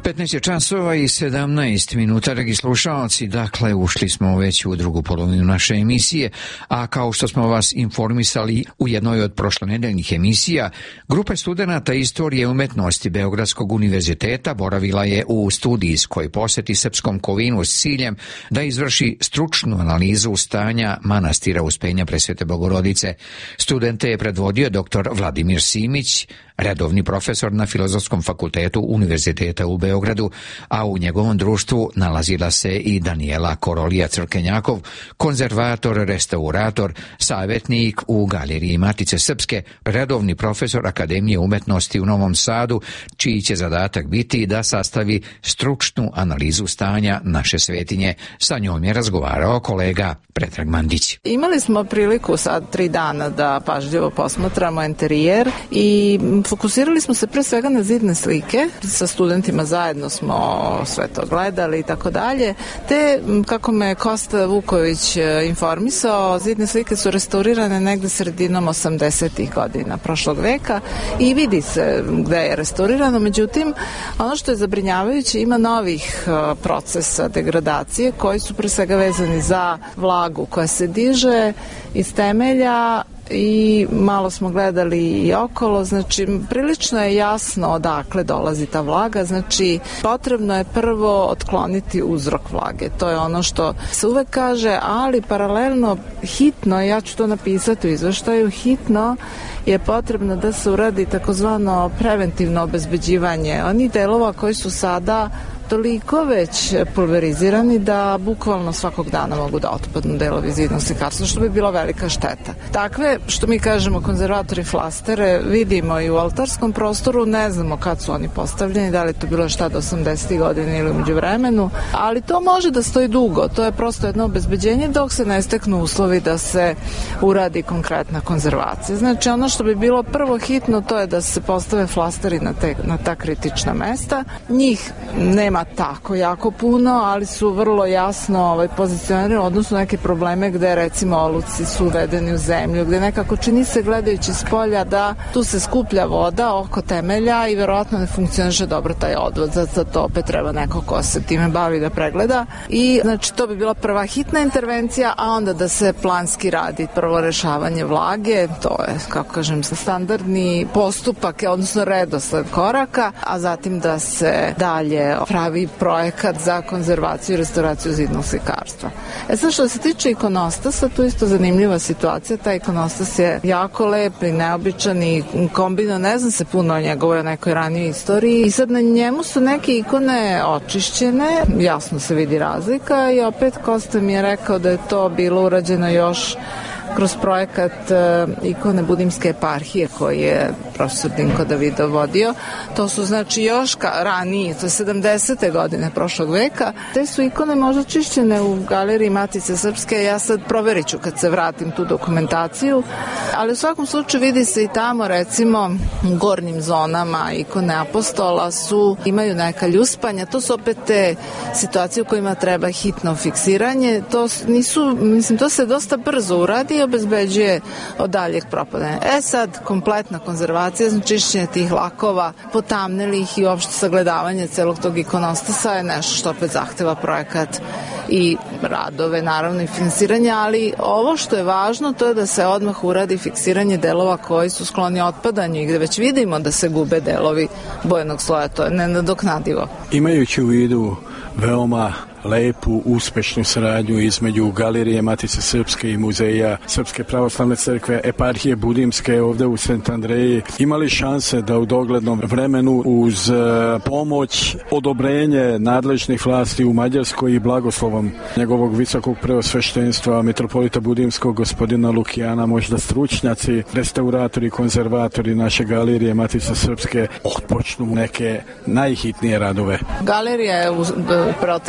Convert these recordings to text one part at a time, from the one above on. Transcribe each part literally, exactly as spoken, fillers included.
petnaest je časova i sedamnaest minuta, dragi slušalci. Dakle, ušli smo već u drugu polovinu naše emisije, a kao što smo vas informisali u jednoj od prošlonedeljnih emisija, grupa studenata istorije umetnosti Beogradskog univerziteta boravila je u studijskoj poseti Srpskom Kovinu s ciljem da izvrši stručnu analizu stanja manastira Uspenja Presvete Bogorodice. Studente je predvodio doktor Vladimir Simić, redovni profesor na Filozofskom fakultetu Univerziteta u Beogradu, a u njegovom društvu nalazila se i Danijela Korolija Crkenjakov, konzervator, restaurator, savjetnik u Galeriji Matice Srpske, redovni profesor Akademije umetnosti u Novom Sadu, čiji će zadatak biti da sastavi stručnu analizu stanja naše svetinje. Sa njom je razgovarao kolega Predrag Mandić. Imali smo priliku sad tri dana da pažljivo posmatramo enterijer i fokusirali smo se pre svega na zidne slike. Sa studentima zajedno smo sve to gledali i tako dalje. Te, kako me Kosta Vuković informisao, zidne slike su restaurirane negde sredinom osamdesetih godina prošlog veka i vidi se gde je restaurirano. Međutim, ono što je zabrinjavajuće, ima novih procesa degradacije koji su pre svega vezani za vlagu koja se diže iz temelja i malo smo gledali i okolo, znači prilično je jasno odakle dolazi ta vlaga, znači potrebno je prvo otkloniti uzrok vlage, to je ono što se uvek kaže, ali paralelno hitno, ja ću to napisati u izveštaju, hitno je potrebno da se uradi takozvano preventivno obezbeđivanje onih delova koji su sada toliko već pulverizirani da bukvalno svakog dana mogu da otpadnu delovi zidnog slikarstva, što bi bila velika šteta. Takve, što mi kažemo, konzervatori flastere vidimo i u oltarskom prostoru, ne znamo kad su oni postavljeni, da li to bilo šta do osamdesetih godina ili umeđu vremenu, ali to može da stoji dugo, to je prosto jedno obezbeđenje dok se ne steknu uslovi da se uradi konkretna konzervacija. Znači ono što bi bilo prvo hitno, to je da se postave flasteri na, te, na ta kritična mesta. Njih nema tako jako puno, ali su vrlo jasno ovaj, pozicionirani, odnosno neke probleme gde recimo oluci su uvedeni u zemlju, gde nekako čini se gledajući s polja da tu se skuplja voda oko temelja i verovatno ne funkcioniše dobro taj odvod, zato to opet treba neko ko se time bavi da pregleda i znači to bi bila prva hitna intervencija, a onda da se planski radi prvo rešavanje vlage, to je, kako kažem, standardni postupak, odnosno redosled koraka, a zatim da se dalje pravi projekat za konzervaciju i restauraciju zidnog slikarstva. E sad, što se tiče ikonostasa, tu isto zanimljiva situacija, taj ikonostas je jako lep i neobičan i kombino, ne znam se puno o njegovoj nekoj ranijoj istoriji i sad na njemu su neke ikone očišćene, jasno se vidi razlika i opet Kosta mi je rekao da je to bilo urađeno još kroz projekat uh, ikone Budimske eparhije koji je profesor Dinko Davidov vodio. To su znači još ka, ranije, to je sedamdesete godine prošlog veka. Te su ikone možda čišćene u Galeriji Matice Srpske, ja sad proverit ću kad se vratim tu dokumentaciju, ali u svakom slučaju vidi se i tamo recimo u gornjim zonama ikone apostola su, imaju neka ljuspanja, to su opet te situacije u kojima treba hitno fiksiranje, to nisu, mislim, to se dosta brzo uradi i obezbeđuje od daljeg propadanja. E sad, kompletna konzervacija, znači čišćenje tih lakova, potamnelih i uopšte sagledavanje celog tog ikonostasa je nešto što opet zahteva projekat i radove, naravno i finansiranje, ali ovo što je važno to je da se odmah uradi fiksiranje delova koji su skloni otpadanju i gde već vidimo da se gube delovi bojnog sloja, to je nenadoknadivo. Imajući u vidu veoma lepu, uspešnu saradnju između Galerije Matice Srpske i Muzeja Srpske pravoslavne crkve eparhije Budimske ovde u Sent Andreji, imali šanse da u doglednom vremenu uz pomoć, odobrenje nadležnih vlasti u Mađarskoj i blagoslovom njegovog visokog preosveštenstva mitropolita Budimskog gospodina Lukijana, možda stručnjaci, restauratori, konzervatori naše Galerije Matice Srpske otpočnu neke najhitnije radove. Galerija je u proteklim decenijama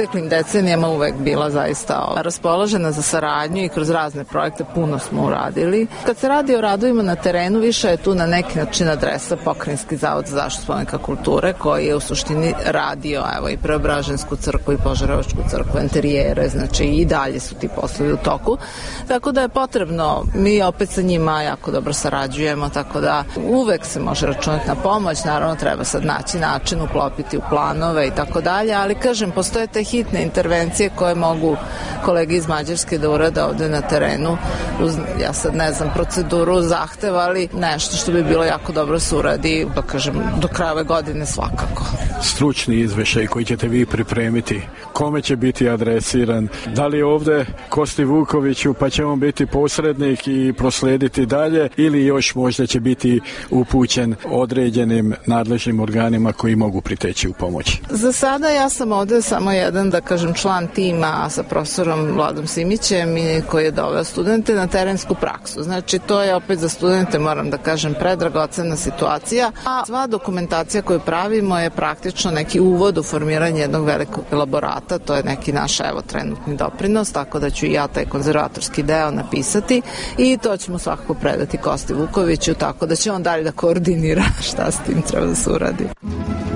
decenijama uvek bila zaista raspoložena za saradnju i kroz razne projekte puno smo uradili. Kad se radi o radovima na terenu, više je tu na neki način adresa Pokrajinski zavod za zaštitu spomenika kulture, koji je u suštini radio evo i Preobražensku crkvu i Požarevačku crkvu, interijere, znači i dalje su ti poslovi u toku. Tako da je potrebno, mi opet sa njima jako dobro sarađujemo, tako da uvek se može računati na pomoć, naravno treba sad naći način, uklopiti u planove i tako dalje, ali kažem, postoje te hitne intervencije koje mogu kolege iz Mađarske da urade ovde na terenu uz, ja sad ne znam, proceduru zahteva, ali nešto što bi bilo jako dobro se uradi, da kažem, do kraja ove godine svakako. Stručni izveštaj koji ćete vi pripremiti, kome će biti adresiran? Da li ovde Kosti Vukoviću pa će on biti posrednik i proslediti dalje, ili još možda će biti upućen određenim nadležnim organima koji mogu priteći u pomoć? Za sada ja sam ovde samo jedan, da kažem, član tima sa profesorom Vladom Simićem i koji je doveo studente na terensku praksu. Znači, to je opet za studente, moram da kažem, predragocena situacija, a sva dokumentacija koju pravimo je praktično neki uvod u formiranje jednog velikog elaborata, to je neki naš, evo, trenutni doprinos, tako da ću i ja taj konzervatorski deo napisati i to ćemo svakako predati Kosti Vukoviću, tako da će on dalje da koordinira šta s tim treba da se uradi.